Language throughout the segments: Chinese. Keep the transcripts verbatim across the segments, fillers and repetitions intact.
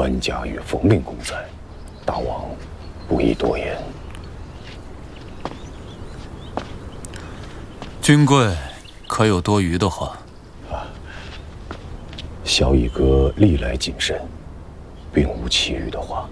官家与冯令公在，大王不宜多言。 君贵可有多余的话？ 啊，小乙哥历来谨慎，并无其余的话。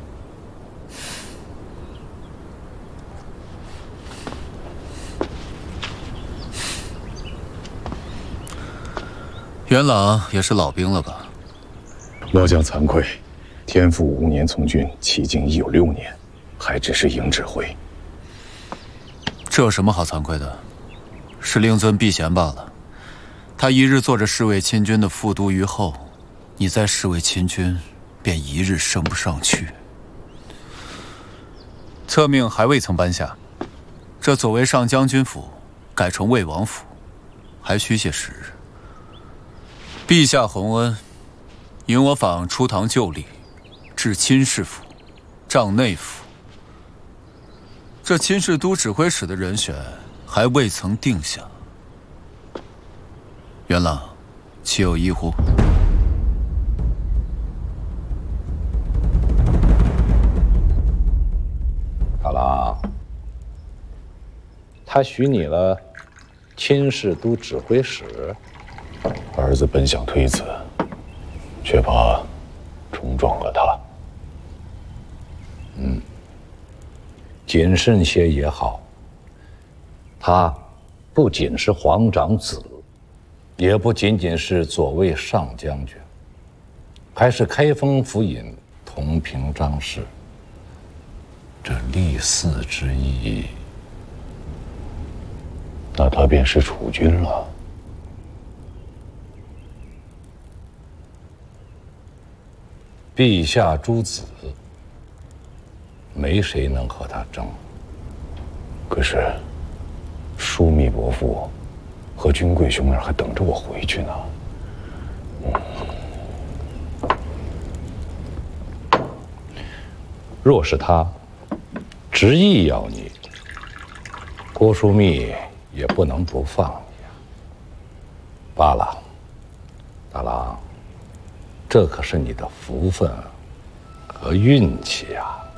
元朗也是老兵了吧？ 末将惭愧，天父五年从军，迄今已有六年，还只是营指挥。 这有什么好惭愧的？是令尊避嫌罢了。他一日做着侍卫亲军的副都虞候，你在侍卫亲军，便一日升不上去。册命还未曾颁下，这左为上将军府，改成魏王府，还需些时日。 陛下洪恩，引我访初唐旧例，至亲事府、帐内府。这亲事都指挥使的人选还未曾定下。元朗，岂有异乎？ 大郎，他许你了亲事都指挥使。 儿子本想推辞，却怕冲撞了他。 嗯，谨慎些也好。他不仅是皇长子，也不仅仅是左卫上将军，还是开封府尹同平章事。这立嗣之意， 那他便是储君了。 陛下诸子，没谁能和他争。 可是，枢密伯父和君贵兄儿还等着我回去呢。 嗯、若是他执意要你，郭枢密也不能不放你啊。罢了，大郎。 这可是你的福分和运气啊！